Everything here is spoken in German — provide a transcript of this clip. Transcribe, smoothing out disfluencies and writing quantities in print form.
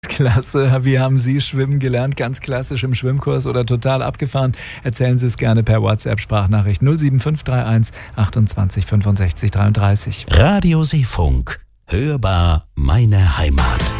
Klasse. Wie haben Sie schwimmen gelernt? Ganz klassisch im Schwimmkurs oder total abgefahren? Erzählen Sie es gerne per WhatsApp-Sprachnachricht 07531 28 65 33. Radio Seefunk. Hörbar meine Heimat.